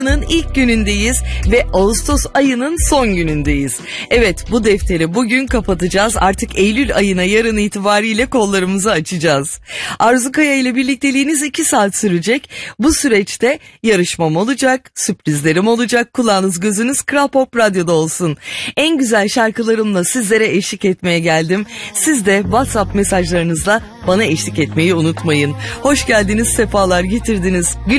ilk günündeyiz ve Ağustos ayının son günündeyiz. Evet, bu defteri bugün kapatacağız. Artık Eylül ayına yarın itibariyle kollarımızı açacağız. Arzu Kaya ile birlikteliğiniz 2 saat sürecek. Bu süreçte yarışmam olacak, sürprizlerim olacak. Kulağınız gözünüz Kral Pop Radyo'da olsun. En güzel şarkılarımla sizlere eşlik etmeye geldim. Siz de WhatsApp mesajlarınızla bana eşlik etmeyi unutmayın. Hoş geldiniz, sefalar getirdiniz.